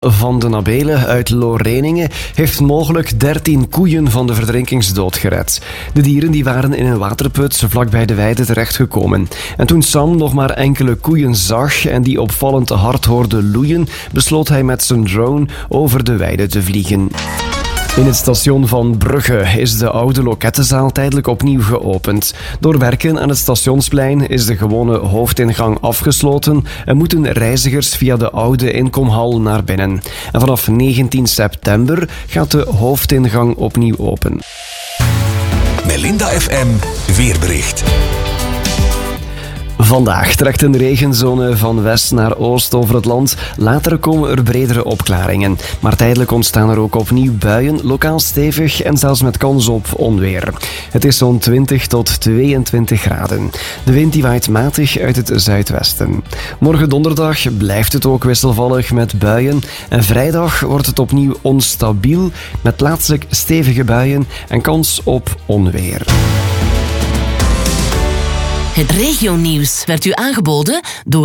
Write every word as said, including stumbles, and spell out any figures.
Van de Nabelen uit Lorijningen heeft mogelijk dertien koeien van de verdrinkingsdood gered. De dieren die waren in een waterput vlakbij de weide terechtgekomen. En toen Sam nog maar enkele koeien zag en die opvallend hard hoorde loeien, besloot hij met zijn drone over de weide te vliegen. In het station van Brugge is de oude lokettenzaal tijdelijk opnieuw geopend. Door werken aan het stationsplein is de gewone hoofdingang afgesloten en moeten reizigers via de oude inkomhal naar binnen. En vanaf negentien september gaat de hoofdingang opnieuw open. Melinda F M weerbericht. Vandaag trekt een regenzone van west naar oost over het land. Later komen er bredere opklaringen. Maar tijdelijk ontstaan er ook opnieuw buien, lokaal stevig en zelfs met kans op onweer. Het is zo'n twintig tot tweeëntwintig graden. De wind die waait matig uit het zuidwesten. Morgen donderdag blijft het ook wisselvallig met buien. En vrijdag wordt het opnieuw onstabiel met plaatselijk stevige buien en kans op onweer. Het regionieuws werd u aangeboden door